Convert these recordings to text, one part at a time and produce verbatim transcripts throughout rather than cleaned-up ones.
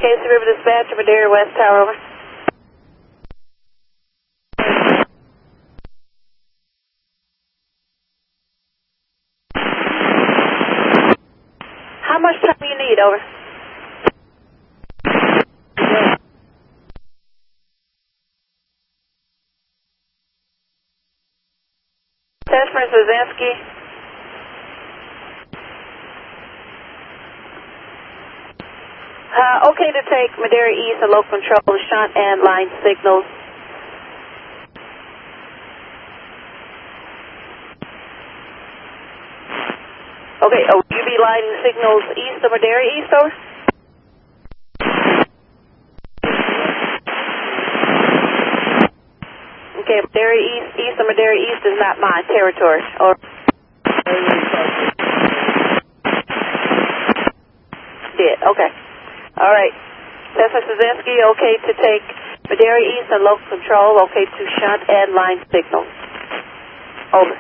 Casey River Dispatch, Madera West Tower, over. How much time do you need, over? Tashman Szanski. Uh, okay to take Madera East and local control, shunt and line signals. Okay, oh, you be lining signals east of Madera East, over? Okay, Madera East, east of Madera East is not my territory, over. Did, okay. All right. Tashman Szanski, okay to take Madera East and local control, okay to shunt and line signals. Over.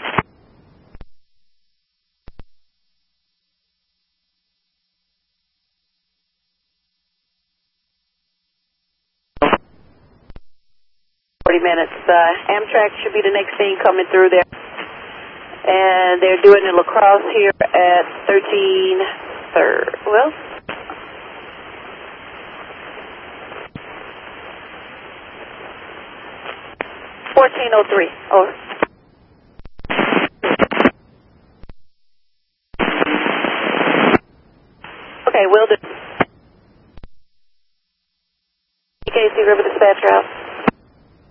forty minutes. Uh, Amtrak should be the next thing coming through there. And they're doing the lacrosse here at thirteen third. Well, fourteen oh three. Over.